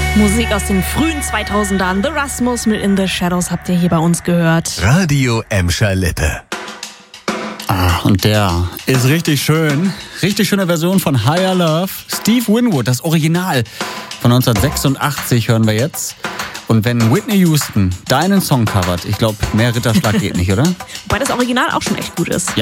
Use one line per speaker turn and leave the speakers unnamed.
Musik aus den frühen 2000ern. The Rasmus mit In the Shadows habt ihr hier bei uns gehört.
Radio Emscher Lippe.
Und der ist richtig schön. Richtig schöne Version von Higher Love. Steve Winwood, das Original von 1986 hören wir jetzt. Und wenn Whitney Houston deinen Song covert, ich glaube, mehr Ritterschlag geht nicht, oder?
Wobei das Original auch schon echt gut ist.